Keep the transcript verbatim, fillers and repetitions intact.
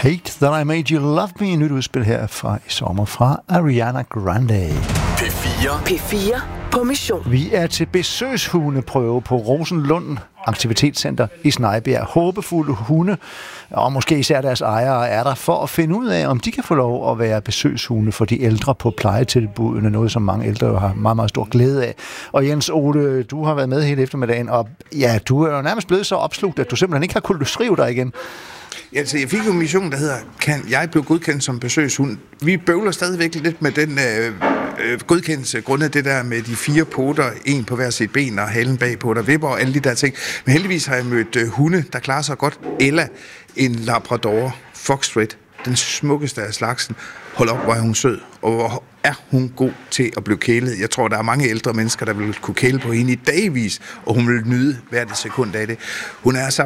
Hate That I Made You Love Me, nyt udspil her fra i sommer fra Ariana Grande. P fire. P fire på mission. Vi er til besøgshundeprøve på Rosenlund Aktivitetscenter i Snejbjerg. Håbefulde hunde, og måske især deres ejere, er der for at finde ud af, om de kan få lov at være besøgshunde for de ældre på plejetilbudene, noget som mange ældre jo har meget, meget stor glæde af. Og Jens Ole, du har været med hele eftermiddagen, og ja, du er jo nærmest blevet så opslugt, at du simpelthen ikke har kunnet skrive dig igen. Ja, altså, jeg fik jo en mission, der hedder, kan jeg blive godkendt som besøgshund? Vi bøvler stadigvæk lidt med den øh, øh, godkendelse, grundet det der med de fire poter, en på hver sit ben og halen bagpå, der vipper og alle de der ting. Men heldigvis har jeg mødt øh, hunde, der klarer sig godt. Ella, en labrador, foxterrier, den smukkeste af slagsen. Hold op, hvor er hun sød, og hvor er hun god til at blive kælet. Jeg tror, der er mange ældre mennesker, der vil kunne kæle på hende i dagvis, og hun vil nyde hvert sekund af det. Hun er så